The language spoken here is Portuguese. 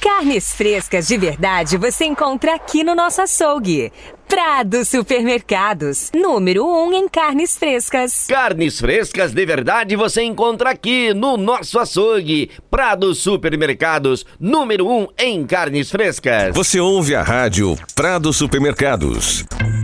Carnes frescas de verdade você encontra aqui no nosso açougue. Prado Supermercados, número 1 em carnes frescas. Carnes frescas de verdade você encontra aqui no nosso açougue. Prado Supermercados, número 1 em carnes frescas. Você ouve a rádio Prado Supermercados.